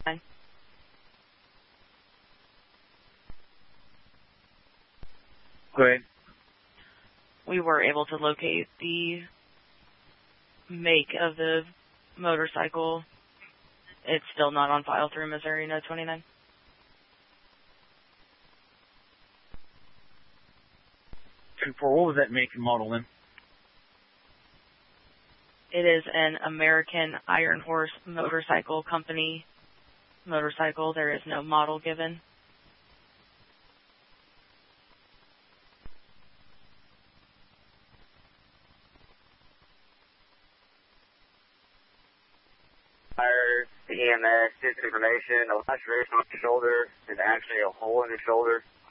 Great. We were able to locate the make of the motorcycle. It's still not on file through Missouri No. 29. What was that make and model then? It is an American Iron Horse Motorcycle Company motorcycle. There is no model given. The EMS, gets information, a laceration on the shoulder, and actually a hole in the shoulder